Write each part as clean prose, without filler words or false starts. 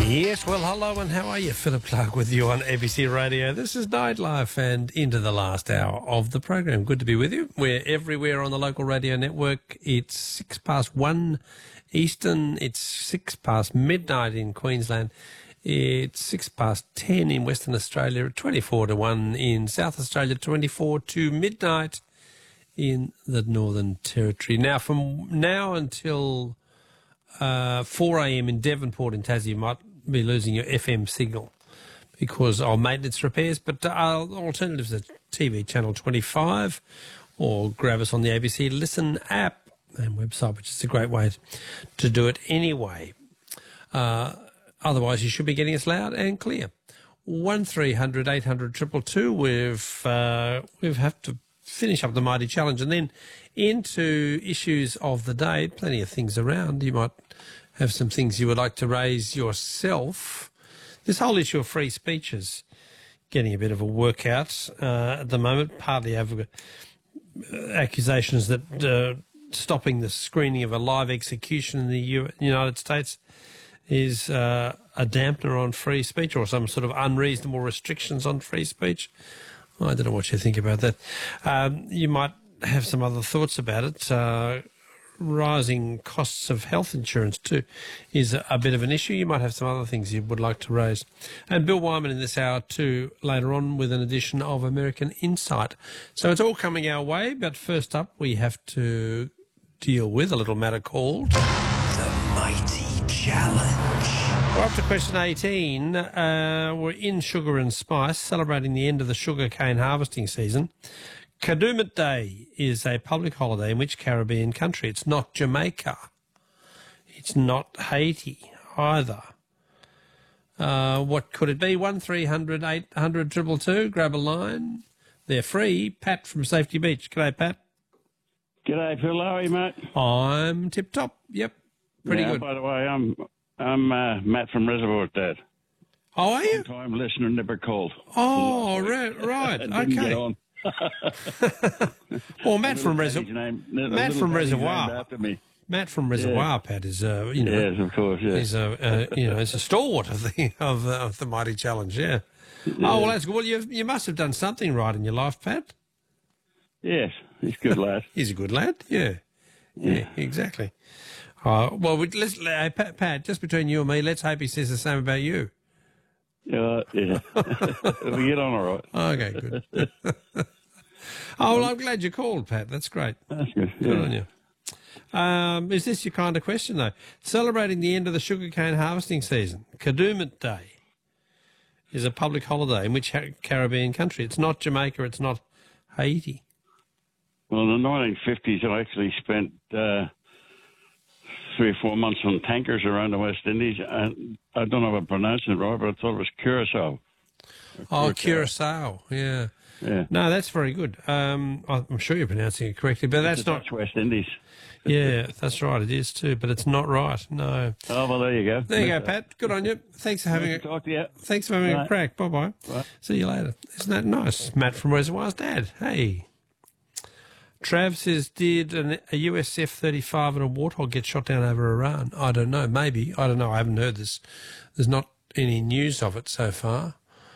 Yes, well, hello and how are you? Philip Clark with you on ABC Radio. This is Nightlife and into the last hour of the program. Good to be with you. We're everywhere on the local radio network. It's 1:06 Eastern. It's 6 past midnight in Queensland. It's 10 in Western Australia, 24 to 1 in South Australia, 24 to midnight in the Northern Territory. Now, from now until 4 a.m. in Devonport in Tassie, you might be losing your FM signal because of maintenance repairs, but alternatives are TV channel 25 or grab us on the ABC Listen app and website, which is a great way to do it anyway. Otherwise, you should be getting us loud and clear. 1300 800 222. We've have to finish up the Mighty Challenge and then into issues of the day. Plenty of things around. You might have some things you would like to raise yourself. This whole issue of free speech is getting a bit of a workout at the moment, partly over accusations that stopping the screening of a live execution in the United States is a dampener on free speech or some sort of unreasonable restrictions on free speech. I don't know what you think about that. You might have some other thoughts about it. Rising costs of health insurance too is a bit of an issue. You might have some other things you would like to raise. And Bill Wyman in this hour too later on with an edition of American Insight. So it's all coming our way, but first up we have to deal with a little matter called The Mighty Challenge. We're up to question 18. We're in Sugar and Spice, celebrating the end of the sugarcane harvesting season. Kadooment Day is a public holiday in which Caribbean country? It's not Jamaica. It's not Haiti either. What could it be? 1300 800 222. Grab a line. They're free. Pat from Safety Beach. G'day, Pat. G'day, Phil. How are you, mate? I'm tip-top. Yep. Pretty good. By the way, I'm Matt from Reservoir, Dad. Oh, are you? Long-time listener, never called. Oh, right. Didn't get Okay. on. Well, Matt from Reservoir. After me. Matt from Reservoir, Pat, is Yes, of course. Yeah. he's he's a stalwart of the Mighty Challenge. Yeah. Oh well, that's good. Well, you must have done something right in your life, Pat. Yes, he's a good lad. He's a good lad. Yeah, exactly. Well, Pat, just between you and me, let's hope he says the same about you. Yeah. We get on all right. Okay, good. Oh, well, I'm glad you called, Pat. That's great. That's good. Good on you. Is this your kind of question, though? Celebrating the end of the sugarcane harvesting season, Kadooment Day is a public holiday in which Caribbean country? It's not Jamaica, it's not Haiti. Well, in the 1950s, I actually spent 3 or 4 months on tankers around the West Indies. And I don't know if I'm pronouncing it right, but I thought it was Curacao. Oh, Curacao, yeah. Yeah. No, that's very good. I'm sure you're pronouncing it correctly, but that's not... Dutch West Indies. Yeah, that's right, it is too, but it's not right, no. Oh, well, there you go. There you go, Pat. Good on you. Thanks for having Talk to you. Thanks for having a crack. Bye-bye. Bye. See you later. Isn't that nice? Matt from Reservoir's dad. Hey. Trav says, did a US F-35 and a Warthog get shot down over Iran? I don't know. Maybe. I don't know. I haven't heard this. There's not any news of it so far.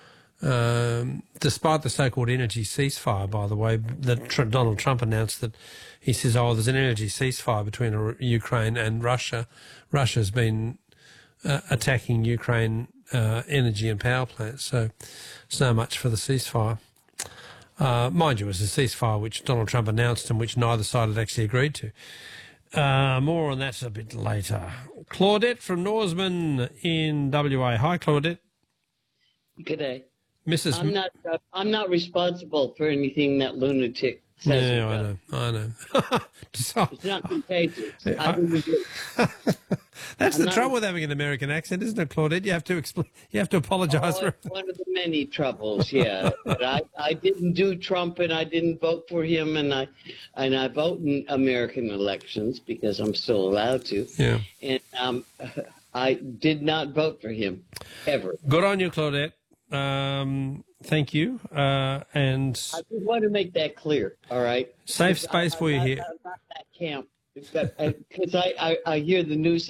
Despite the so-called energy ceasefire, by the way, that Donald Trump announced that he says, there's an energy ceasefire between Ukraine and Russia. Russia's been attacking Ukraine energy and power plants, so much for the ceasefire. Mind you, it was a ceasefire which Donald Trump announced and which neither side had actually agreed to. More on that a bit later. Claudette from Norseman in WA. Hi, Claudette. G'day. Mrs. I'm not responsible for anything that lunatic says. Yeah, I know. It's not contagious. That's the trouble with having an American accent, isn't it, Claudette? You have to explain. You have to apologise for it. One of the many troubles, yeah. But I didn't do Trump, and I didn't vote for him, and I vote in American elections because I'm still allowed to. Yeah. And I did not vote for him ever. Good on you, Claudette. Thank you. And I just want to make that clear. All right. Safe space for you here. I'm not that camp because I hear the news